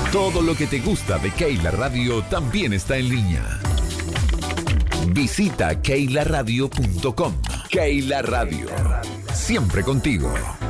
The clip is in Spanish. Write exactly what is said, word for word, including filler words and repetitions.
Todo lo que te gusta de Keila Radio también está en línea. Visita keila radio punto com. Keila Radio. Siempre contigo.